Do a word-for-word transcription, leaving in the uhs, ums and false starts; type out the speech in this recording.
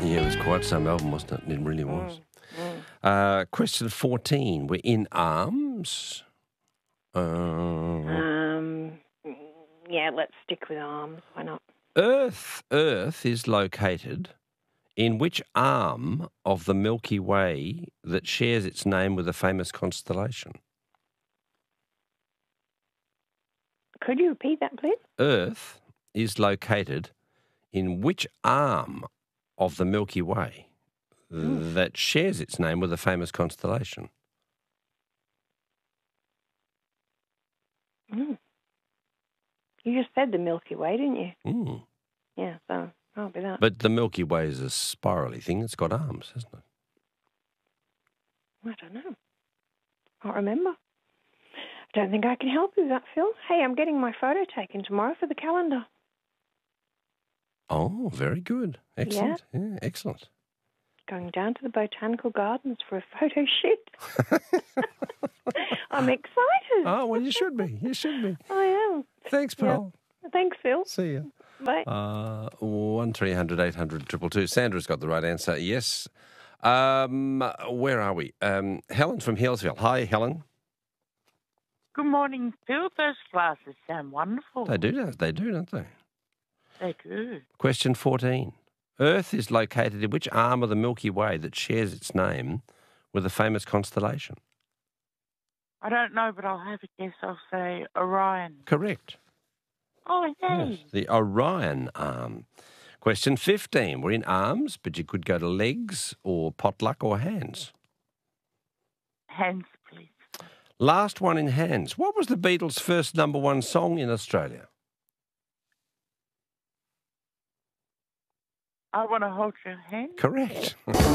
Yeah, it was quite some album, wasn't it? It really was. Mm, mm. Uh, question fourteen. We're in arms. Uh, Um, yeah, let's stick with arms. Why not? Earth, Earth is located in which arm of the Milky Way that shares its name with a famous constellation? Could you repeat that, please? Earth is located in which arm of the Milky Way Mm. that shares its name with a famous constellation? Mm. You just said the Milky Way, didn't you? Mm. Yeah, so I'll be that. But the Milky Way is a spirally thing. It's got arms, hasn't it? I don't know. Can't remember. I don't think I can help you with that, Phil. Hey, I'm getting my photo taken tomorrow for the calendar. Oh, very good. Excellent. Yeah, yeah excellent. Going down to the Botanical Gardens for a photo shoot. I'm excited. Oh, well, you should be. You should be. I am. Thanks, Pearl. Yeah. Thanks, Phil. See you. Bye. Uh, one three hundred eight hundred two two two. Sandra's got the right answer. Yes. Um, where are we? Um, Helen from Hillsville. Hi, Helen. Good morning, Phil. Those glasses sound wonderful. They do, don't they? Do, don't they? They do. Question fourteen. Earth is located in which arm of the Milky Way that shares its name with a famous constellation? I don't know, but I'll have a guess. I'll say Orion. Correct. Oh, yay. Yes, the Orion arm. Question fifteen. We're in arms, but you could go to legs or potluck or hands. Hands, please. Last one in hands. What was the Beatles' first number one song in Australia? I want to hold your hand. Correct.